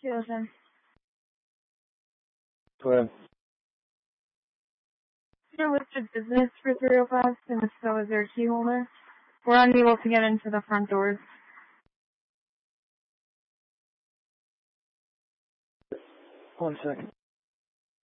210. Go ahead. Your listed business for 305, and so is their key holder. We're unable to get into the front doors. 1 second.